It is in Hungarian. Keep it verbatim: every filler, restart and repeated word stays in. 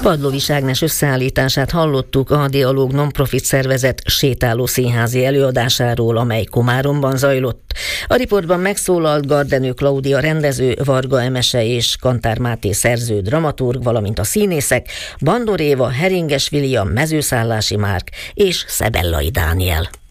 Padlovis Ágnes összeállítását hallottuk a Dialóg non-profit szervezet sétáló színházi előadásáról, amely Komáromban zajlott. A riportban megszólalt Gardenő Klaudia rendező, Varga Emese és Kantár Máté szerző, dramaturg, valamint a színészek Bandor Éva, Heringes William, Mezőszállási Márk és Szebellai Dániel.